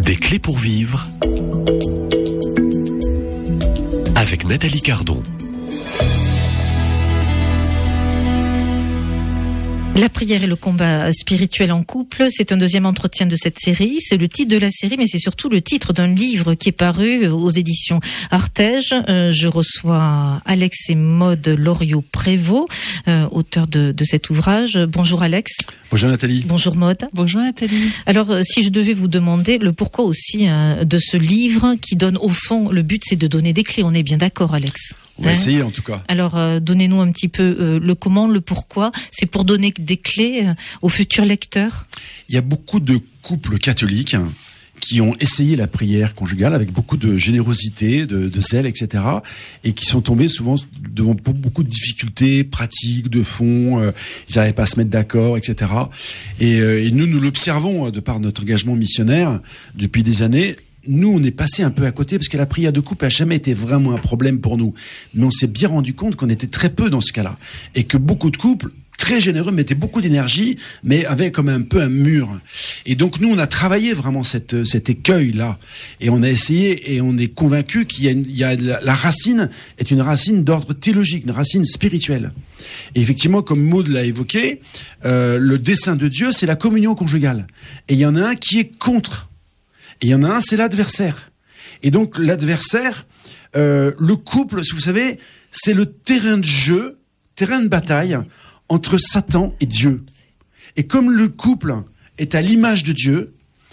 Des clés pour vivre avec Nathalie Cardon. La prière et le combat spirituel en couple, c'est un deuxième entretien de cette série. C'est le titre de la série, mais c'est surtout le titre d'un livre qui est paru aux éditions Artege. Je reçois Alex et Maude Loriot-Prévost, auteurs de cet ouvrage. Bonjour Alex. Bonjour Nathalie. Bonjour Maude. Bonjour Nathalie. Alors, si je devais vous demander le pourquoi aussi de ce livre qui donne, au fond, le but c'est de donner des clés. On est bien d'accord Alex? On va essayer en tout cas. Alors, donnez-nous un petit peu le comment, le pourquoi. C'est pour donner des clés aux futurs lecteurs. Il y a beaucoup de couples catholiques qui ont essayé la prière conjugale avec beaucoup de générosité, de zèle, etc. et qui sont tombés souvent devant beaucoup de difficultés pratiques, de fond, ils n'arrivaient pas à se mettre d'accord, etc. Et nous l'observons de par notre engagement missionnaire depuis des années. Nous, on est passé un peu à côté parce que la prière de couple n'a jamais été vraiment un problème pour nous. Mais on s'est bien rendu compte qu'on était très peu dans ce cas-là. Et que beaucoup de couples, très généreux, mettaient beaucoup d'énergie, mais avaient comme un peu un mur. Et donc, nous, on a travaillé vraiment cet écueil-là. Et on a essayé, et on est convaincu la racine est une racine d'ordre théologique, une racine spirituelle. Et effectivement, comme Maud l'a évoqué, le dessein de Dieu, c'est la communion conjugale. Et il y en a un qui est contre. Et il y en a un, c'est l'adversaire. Et donc, l'adversaire, le couple, vous savez, c'est le terrain de jeu, terrain de bataille entre Satan et Dieu. Et comme le couple est à l'image de Dieu,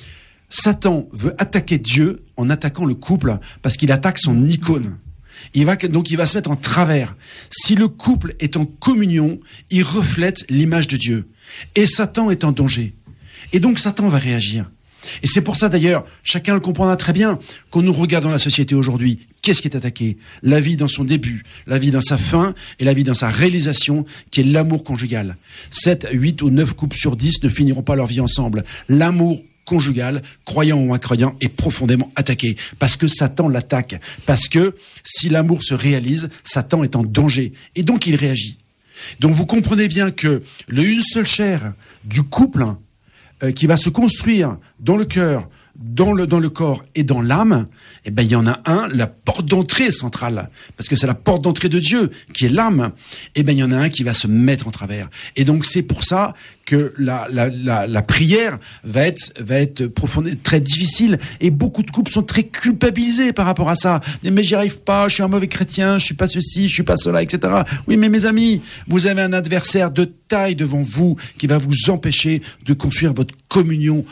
Satan veut attaquer Dieu en attaquant le couple parce qu'il attaque son icône. Donc il va se mettre en travers. Si le couple est en communion, il reflète l'image de Dieu. Et Satan est en danger. Et donc Satan va réagir. Et c'est pour ça d'ailleurs, chacun le comprendra très bien, quand nous regardons la société aujourd'hui, qu'est-ce qui est attaqué? La vie dans son début, la vie dans sa fin et la vie dans sa réalisation, qui est l'amour conjugal. 7, 8 ou 9 couples sur 10 ne finiront pas leur vie ensemble. L'amour conjugal, croyant ou incroyant, est profondément attaqué. Parce que Satan l'attaque. Parce que si l'amour se réalise, Satan est en danger. Et donc il réagit. Donc vous comprenez bien que une seule chair du couple qui va se construire dans le cœur, dans le corps et dans l'âme, eh ben il y en a un, la porte d'entrée centrale, parce que c'est la porte d'entrée de Dieu qui est l'âme. Eh ben il y en a un qui va se mettre en travers. Et donc c'est pour ça que la prière va être profondément très difficile, et beaucoup de couples sont très culpabilisés par rapport à ça. Mais j'y arrive pas, je suis un mauvais chrétien, je suis pas ceci, je suis pas cela, etc. Oui, mais mes amis, vous avez un adversaire de taille devant vous qui va vous empêcher de construire votre communion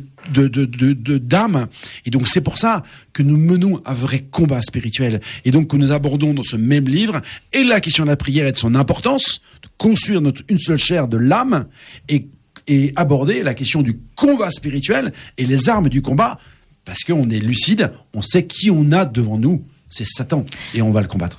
d'âme. Et donc c'est pour ça que nous menons un vrai combat spirituel, et donc que nous abordons dans ce même livre et la question de la prière et de son importance, de construire une seule chair de l'âme, et aborder la question du combat spirituel et les armes du combat, parce qu'on est lucide, on sait qui on a devant nous, c'est Satan, et on va le combattre.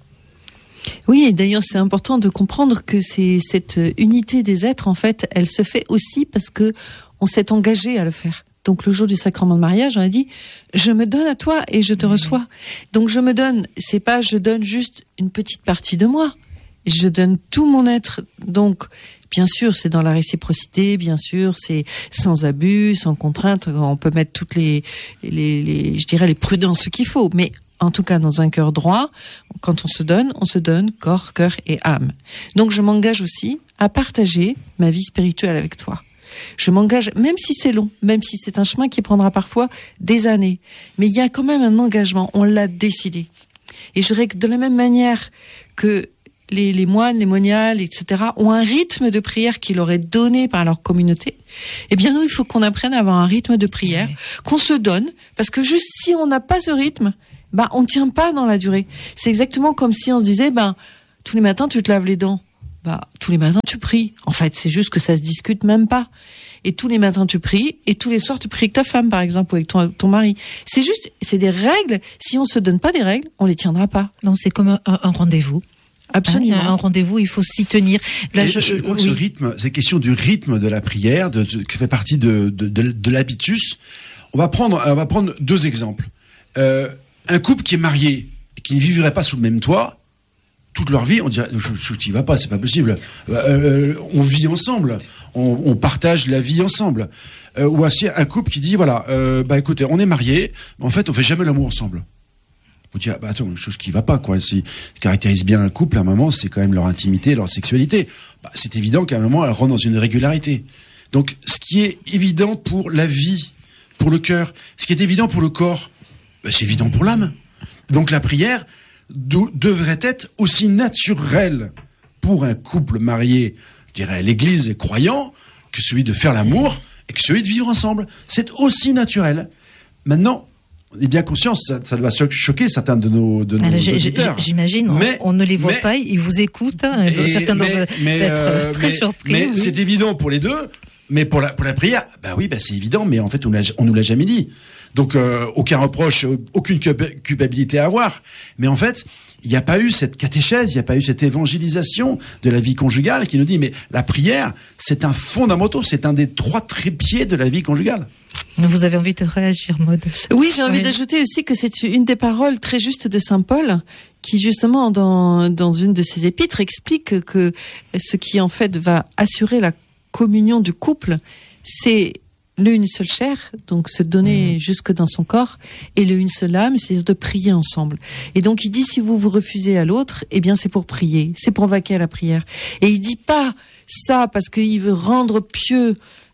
Oui, et d'ailleurs c'est important de comprendre que cette unité des êtres, en fait, elle se fait aussi parce que on s'est engagé à le faire. Donc le jour du sacrement de mariage, on a dit « je me donne à toi et je te reçois ». Donc je me donne, c'est pas je donne juste une petite partie de moi, je donne tout mon être. Donc bien sûr c'est dans la réciprocité, bien sûr c'est sans abus, sans contrainte, on peut mettre toutes les prudences qu'il faut, mais en tout cas dans un cœur droit, quand on se donne corps, cœur et âme. Donc je m'engage aussi à partager ma vie spirituelle avec toi. Je m'engage, même si c'est long, même si c'est un chemin qui prendra parfois des années. Mais il y a quand même un engagement, on l'a décidé. Et je dirais que de la même manière que les moines, les moniales, etc., ont un rythme de prière qu'ils leur est donné par leur communauté, eh bien nous, il faut qu'on apprenne à avoir un rythme de prière, qu'on se donne, parce que juste si on n'a pas ce rythme, on ne tient pas dans la durée. C'est exactement comme si on se disait, tous les matins, tu te laves les dents. Tous les matins, tu pries. En fait, c'est juste que ça se discute même pas. Et tous les matins, tu pries, et tous les soirs, tu pries avec ta femme, par exemple, ou avec ton mari. C'est des règles. Si on se donne pas des règles, on les tiendra pas. Donc, c'est comme un rendez-vous. Absolument. Un rendez-vous, il faut s'y tenir. Là, je crois que ce rythme, c'est question du rythme de la prière, qui fait partie de l'habitus. On va prendre 2 exemples. Un couple qui est marié, qui ne vivrait pas sous le même toit, toute leur vie, on dirait, tu y vas pas, c'est pas possible. On vit ensemble, on partage la vie ensemble. Ou aussi un couple qui dit, voilà, écoutez, on est mariés, mais en fait, on fait jamais l'amour ensemble. On dit, attends, une chose qui va pas, quoi. Ce qui caractérise bien un couple, à un moment, c'est quand même leur intimité, leur sexualité. C'est évident qu'à un moment, elle rentre dans une régularité. Donc, ce qui est évident pour la vie, pour le cœur, ce qui est évident pour le corps, c'est évident pour l'âme. Donc, la prière devrait être aussi naturelle pour un couple marié, je dirais, l'Église croyant, que celui de faire l'amour et que celui de vivre ensemble. C'est aussi naturel. Maintenant, on est bien conscient, ça doit choquer certains de nos auditeurs. J'imagine, on ne les voit pas, ils vous écoutent, certains doivent être très surpris. Mais c'est évident pour les deux, mais pour la prière, c'est évident, mais en fait, on nous l'a jamais dit. Donc, aucun reproche, aucune culpabilité à avoir. Mais en fait, il n'y a pas eu cette catéchèse, il n'y a pas eu cette évangélisation de la vie conjugale qui nous dit, mais la prière, c'est un fondamental, c'est un des 3 trépieds de la vie conjugale. Vous avez envie de réagir, Maud? Oui, j'ai envie d'ajouter aussi que c'est une des paroles très justes de Saint Paul, qui justement, dans une de ses épîtres, explique que ce qui en fait va assurer la communion du couple, c'est le une seule chair, donc se donner jusque dans son corps, et le une seule âme, c'est-à-dire de prier ensemble. Et donc il dit, si vous vous refusez à l'autre, eh bien c'est pour prier, c'est pour vaquer à la prière. Et il dit pas ça parce qu'il veut rendre pieux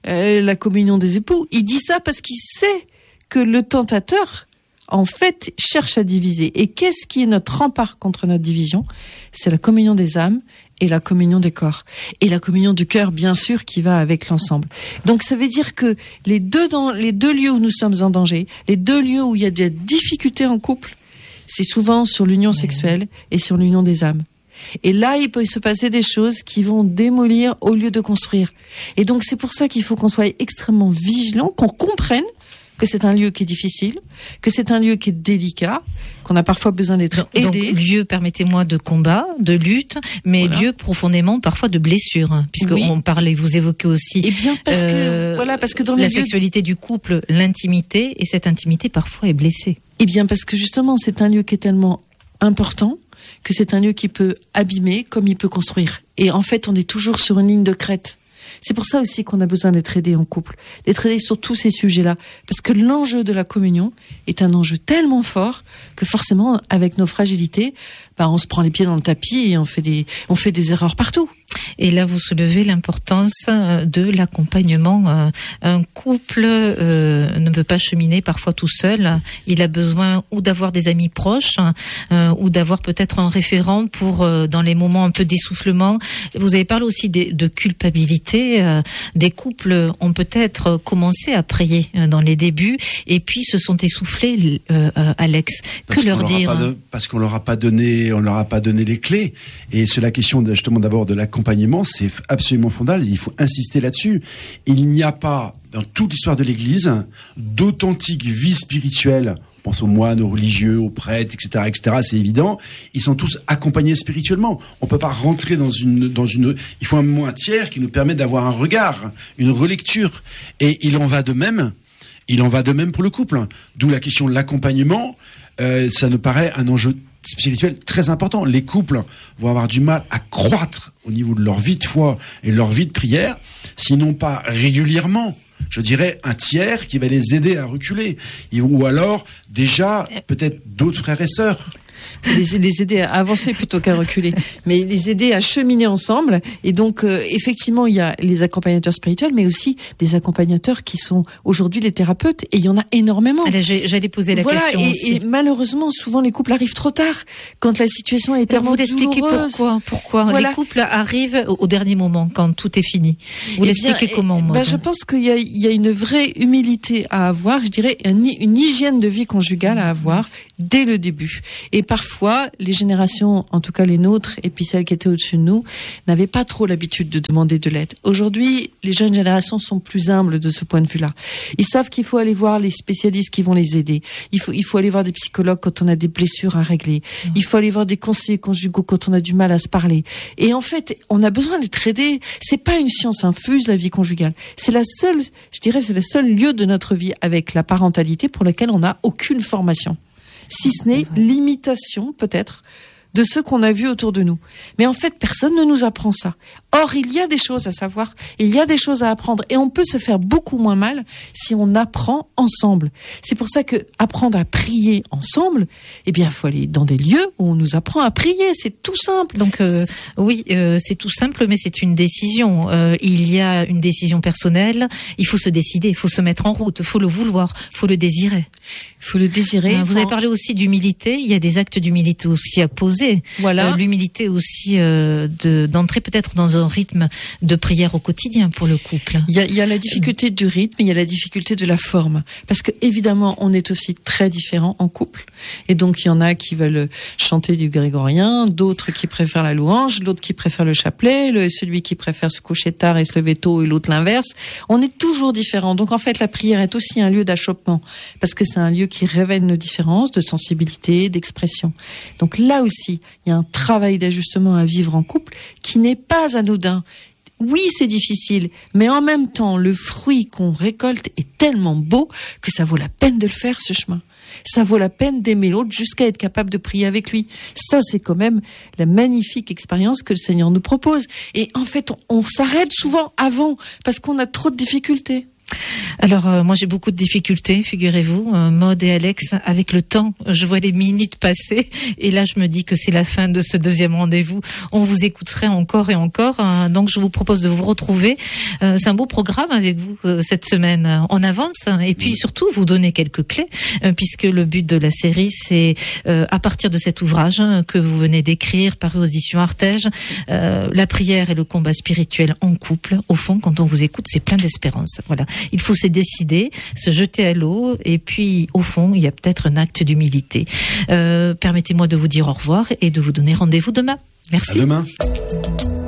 la communion des époux, il dit ça parce qu'il sait que le tentateur, en fait, cherche à diviser. Et qu'est-ce qui est notre rempart contre notre division? C'est la communion des âmes et la communion des corps. Et la communion du cœur, bien sûr, qui va avec l'ensemble. Donc ça veut dire que les deux lieux où nous sommes en danger, les 2 lieux où il y a des difficultés en couple, c'est souvent sur l'union sexuelle et sur l'union des âmes. Et là, il peut se passer des choses qui vont démolir au lieu de construire. Et donc, c'est pour ça qu'il faut qu'on soit extrêmement vigilant, qu'on comprenne que c'est un lieu qui est difficile, que c'est un lieu qui est délicat, qu'on a parfois besoin d'être aidé. Donc, lieu, permettez-moi, de combat, de lutte, mais lieu profondément parfois de blessure, puisqu'on parlait, vous évoquez aussi. Et bien parce que dans la sexualité du couple, l'intimité, et cette intimité parfois est blessée. Et bien parce que justement, c'est un lieu qui est tellement important que c'est un lieu qui peut abîmer comme il peut construire. Et en fait, on est toujours sur une ligne de crête. C'est pour ça aussi qu'on a besoin d'être aidé en couple, d'être aidé sur tous ces sujets-là. Parce que l'enjeu de la communion est un enjeu tellement fort que forcément, avec nos fragilités, on se prend les pieds dans le tapis et on fait des erreurs partout. Et là, vous soulevez l'importance de l'accompagnement. Un couple ne peut pas cheminer parfois tout seul. Il a besoin ou d'avoir des amis proches, ou d'avoir peut-être un référent pour dans les moments un peu d'essoufflement. Vous avez parlé aussi de culpabilité. Des couples ont peut-être commencé à prier dans les débuts et puis se sont essoufflés. Alex, que leur dire? Parce qu'on leur a pas donné les clés. Et c'est la question justement d'abord de l'accompagnement, c'est absolument fondamental, il faut insister là-dessus. Il n'y a pas, dans toute l'histoire de l'Église, d'authentique vie spirituelle. On pense aux moines, aux religieux, aux prêtres, etc., c'est évident. Ils sont tous accompagnés spirituellement. On peut pas rentrer dans une, il faut un moment, un tiers qui nous permet d'avoir un regard, une relecture. Et il en va de même pour le couple. D'où la question de l'accompagnement. Ça nous paraît un enjeu spirituel très important. Les couples vont avoir du mal à croître au niveau de leur vie de foi et de leur vie de prière, sinon pas régulièrement. Je dirais un tiers qui va les aider à reculer. Ou alors, déjà, peut-être d'autres frères et sœurs. Les aider à avancer plutôt qu'à reculer, mais les aider à cheminer ensemble. Et donc, effectivement, il y a les accompagnateurs spirituels, mais aussi les accompagnateurs qui sont aujourd'hui les thérapeutes, et il y en a énormément. J'allais poser la question aussi. Et malheureusement, souvent, les couples arrivent trop tard, quand la situation est tellement douloureuse. Pourquoi les couples arrivent au dernier moment, quand tout est fini? Vous l'expliquez comment, moi? Je pense qu'il y a une vraie humilité à avoir, je dirais, une hygiène de vie conjugale à avoir dès le début. Et parfois, les générations, en tout cas les nôtres, et puis celles qui étaient au-dessus de nous, n'avaient pas trop l'habitude de demander de l'aide. Aujourd'hui, les jeunes générations sont plus humbles de ce point de vue-là. Ils savent qu'il faut aller voir les spécialistes qui vont les aider. Il faut aller voir des psychologues quand on a des blessures à régler. Il faut aller voir des conseillers conjugaux quand on a du mal à se parler. Et en fait, on a besoin d'être aidé. C'est pas une science infuse, la vie conjugale. C'est le seul lieu de notre vie avec la parentalité pour lequel on n'a aucune formation. Si ce n'est l'imitation, peut-être, de ceux qu'on a vus autour de nous. Mais en fait, personne ne nous apprend ça. Or, il y a des choses à savoir, il y a des choses à apprendre, et on peut se faire beaucoup moins mal si on apprend ensemble. C'est pour ça que apprendre à prier ensemble, eh bien, il faut aller dans des lieux où on nous apprend à prier. C'est tout simple. Donc oui, c'est tout simple, mais c'est une décision. Il y a une décision personnelle. Il faut se décider, il faut se mettre en route, il faut le vouloir, il faut le désirer. Il faut le désirer. Vous avez parlé aussi d'humilité. Il y a des actes d'humilité aussi à poser. Voilà. L'humilité aussi d'entrer peut-être dans un rythme de prière au quotidien pour le couple. Il y a la difficulté du rythme, il y a la difficulté de la forme. Parce que évidemment, on est aussi très différents en couple. Et donc, il y en a qui veulent chanter du grégorien, d'autres qui préfèrent la louange, l'autre qui préfère le chapelet, celui qui préfère se coucher tard et se lever tôt et l'autre l'inverse. On est toujours différents. Donc, en fait, la prière est aussi un lieu d'achoppement. Parce que c'est un lieu qui révèle nos différences de sensibilité, d'expression. Donc là aussi, il y a un travail d'ajustement à vivre en couple qui n'est pas anodin. Oui, c'est difficile, mais en même temps, le fruit qu'on récolte est tellement beau que ça vaut la peine de le faire, ce chemin. Ça vaut la peine d'aimer l'autre jusqu'à être capable de prier avec lui. Ça, c'est quand même la magnifique expérience que le Seigneur nous propose. Et en fait, on s'arrête souvent avant parce qu'on a trop de difficultés. Alors moi j'ai beaucoup de difficultés, figurez-vous, Maud et Alex, avec le temps, je vois les minutes passer et là je me dis que c'est la fin de ce deuxième rendez-vous. On vous écouterait encore et encore, donc je vous propose de vous retrouver. C'est un beau programme avec vous cette semaine. On avance et puis surtout vous donner quelques clés puisque le but de la série c'est à partir de cet ouvrage que vous venez d'écrire paru aux éditions Artege, la prière et le combat spirituel en couple. Au fond, quand on vous écoute, c'est plein d'espérance. Voilà. Il faut se décider, se jeter à l'eau, et puis au fond, il y a peut-être un acte d'humilité. Permettez-moi de vous dire au revoir et de vous donner rendez-vous demain. Merci. À demain.